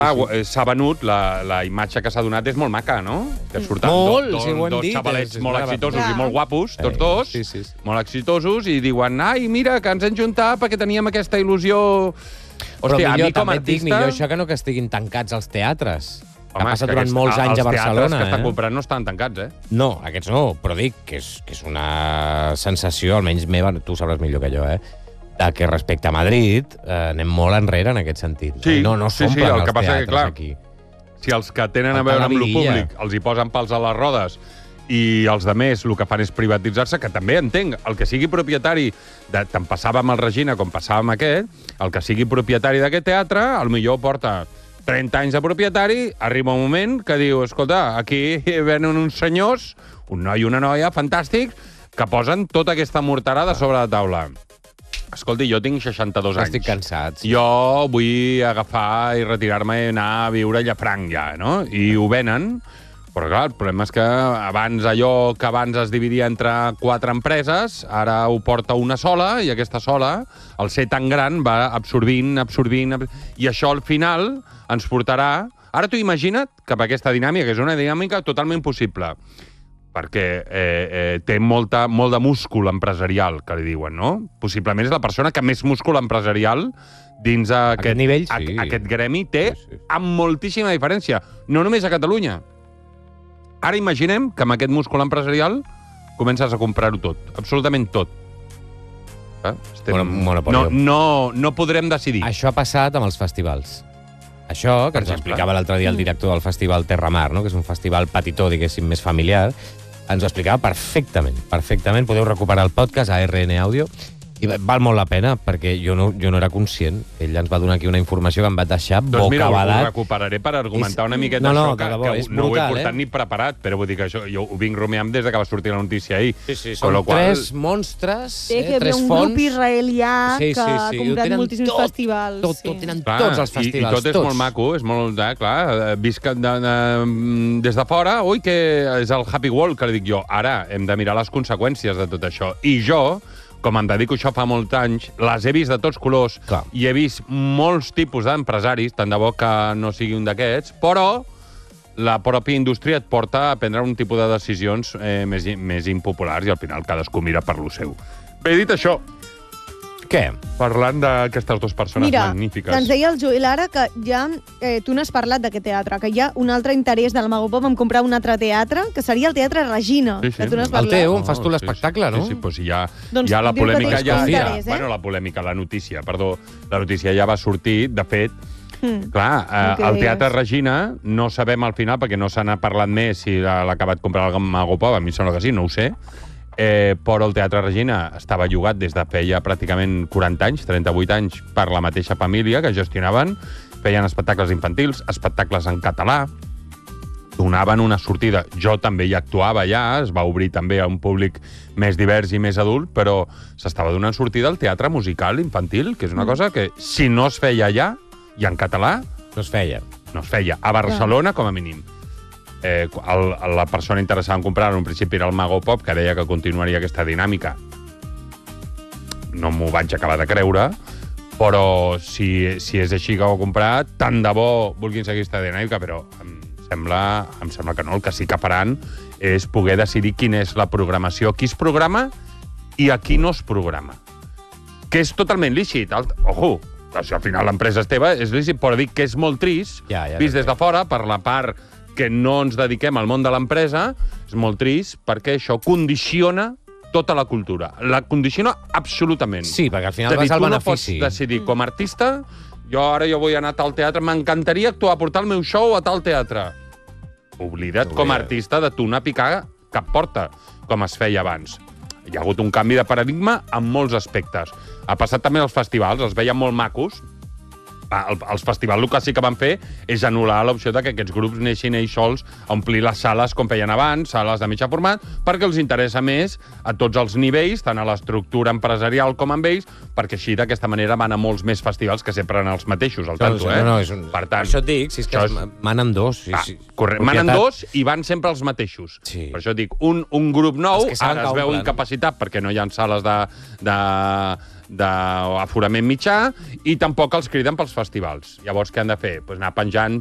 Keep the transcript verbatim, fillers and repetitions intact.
Ah, s'ha venut, la, la imatge que s'ha donat és molt maca, no? Que surten molt, do, do, sí, ho hem dos dit, xavalets és, molt és exitosos clar. i molt guapos, tots dos, Sí, sí, sí. molt exitosos, i diuen, ai, mira, que ens hem juntat perquè teníem aquesta il·lusió... Però Hòstia, millor, a mi com a també et dic, artista... millor això que no que estiguin tancats als teatres. Que Home, ha és passat que durant aquests- molts anys a Els Barcelona, teatres que estan eh? comprant no estan tancats, eh? No, aquests no, però dic que és, que és una sensació, almenys meva, tu sabràs millor que jo, eh? De que respecte a Madrid eh, anem molt enrere en aquest sentit. Sí, no, no sí, sí, s'omplen el els que passa que, teatres clar, aquí. Si els que tenen a Falta veure la amb lo vidilla. públic els hi posen pals a les rodes i els de més el que fan és privatitzar-se, que també entenc, el que sigui propietari, de, tant passava amb el Regina com passava amb aquest, el que sigui propietari d'aquest teatre, al millor porta trenta anys de propietari, arriba un moment que diu, escolta, aquí venen uns senyors, un noi i una noia fantàstics, que posen tota aquesta morterada sobre la taula. Escolti, jo tinc seixanta-dos anys. Estic cansat. Sí. Jo vull agafar i retirar-me i anar a viure a Llafranc ja, no? I ho venen, però clar, el problema és que abans allò que abans es dividia entre quatre empreses, ara ho porta una sola, i aquesta sola, al ser tan gran, va absorbint, absorbint, absorbint i això al final ens portarà... Ara t'ho imagina't que amb aquesta dinàmica, que és una dinàmica totalment possible, perquè eh, eh, té molta, molt de múscul empresarial, que li diuen, no? Possiblement és la persona que més múscul empresarial dins aquest, aquest nivell, sí. a, aquest gremi té, Sí, sí. amb moltíssima diferència. No només a Catalunya. Ara imaginem que amb aquest múscul empresarial comences a comprar-ho tot, absolutament tot. Eh? Estem... Mono- monopoli. No, no, no podrem decidir. Això ha passat amb els festivals. Això, que Per ens exemple? explicava l'altre dia el director del festival Terramar, no? Que és un festival petitó, diguéssim, més familiar, ens ho explicava perfectament, perfectament. Podeu recuperar el podcast a R N Audio, i val molt la pena, perquè jo no, jo no era conscient. Ell ens va donar aquí una informació que em va deixar Doncs mira, ho bocabadat. recuperaré per argumentar És- una miqueta no, no, això, de que, debò, que és no ho he brutal, portat eh? ni preparat, però vull dir que això, jo ho vinc rumiant des de que va sortir la notícia ahir. Sí, sí, Con són lo qual- tres monstres, Sí, eh, que hi havia tres un fonts. grup israelià Sí, que sí, ha sí, ho comprat tenen moltíssims tot, festivals. Tot, sí. tot, tenen Clar, tots els i, festivals, I tot és tots. molt maco, és molt, eh, clar, eh, visc de, de, des de fora, ui, que és el happy world, que li dic jo. Ara hem de mirar les conseqüències de tot això. I jo, com em dedico a això fa molts anys, les he vist de tots colors, Clar. i he vist molts tipus d'empresaris, tant de bo que no sigui un d'aquests, però la pròpia indústria et porta a prendre un tipus de decisions eh, més, més impopulars, i al final cadascú mira per lo seu. Bé, dit això, Què? parlant d'aquestes dues persones Mira, magnífiques... que ens deia el Joel ara que ja, eh, tu n'has parlat d'aquest teatre, que hi ha un altre interès del Mago Pop en comprar un altre teatre, que seria el Teatre Regina, Sí, sí. que tu n'has El parlat. teu, on fas tu l'espectacle, sí, no? Sí, sí, pues ja, Doncs ja la diu que polèmica tens ja... interès, eh? Bueno, la polèmica, la notícia, perdó. La notícia ja va sortir, de fet, Mm. clar, eh, El que el Teatre deies. Regina no sabem al final, perquè no se n'ha parlat més si l'ha l'ha acabat comprant el Mago Pop, a mi em sembla que sí, no ho sé, eh, però el Teatre Regina estava llogat des de feia pràcticament quaranta anys, trenta-vuit anys, per la mateixa família que gestionaven, feien espectacles infantils, espectacles en català, donaven una sortida. Jo també hi actuava ja, es va obrir també a un públic més divers i més adult, però s'estava donant sortida al teatre musical infantil, que és una cosa que, si no es feia allà, i en català, No es feia. no es feia. A Barcelona, com a mínim. Eh, el, la persona interessada en comprar-lo, en principi era el Mago Pop, que deia que continuaria aquesta dinàmica. No m'ho vaig acabar de creure, però si, si és així que ho he comprat, tant de bo vulguin seguir aquesta dinàmica, però em sembla, em sembla que no. El que sí que faran és poder decidir quina és la programació, qui es programa i a qui no es programa. Que és totalment lícit. Alt... Ojo, si al final l'empresa és teva, és lícit, però dic que és molt trist, Ja, ja vist des de fora, per la part que no ens dediquem al món de l'empresa, és molt trist perquè això condiciona tota la cultura. La condiciona absolutament. Sí, perquè al final És a dir, vas al tu no benefici. pots decidir, com a artista, jo ara jo vull anar a tal teatre, m'encantaria actuar, portar el meu show a tal teatre. Oblida't com a artista de tu anar a picar cap porta, com es feia abans. Hi ha hagut un canvi de paradigma en molts aspectes. Ha passat també als festivals, els veien molt macos. El, els festivals el que sí que van fer és anul·lar l'opció de que aquests grups neixin ells sols a omplir les sales com feien abans, sales de mitjà format, perquè els interessa més a tots els nivells, tant a l'estructura empresarial com amb ells, perquè així d'aquesta manera van a molts més festivals que sempre en els mateixos, al tanto, no, eh? no, és un... Per tant, això et dic, si és que això es manen dos. Sí, Ah, sí. correcte. Manen dos i van sempre els mateixos. Sí. Per això dic, un, un grup nou Els que saben ara es que veu omplen. incapacitat perquè no hi ha sales de, de, d'aforament mitjà i tampoc els criden pels festivals. Llavors, què han de fer? Pues anar penjant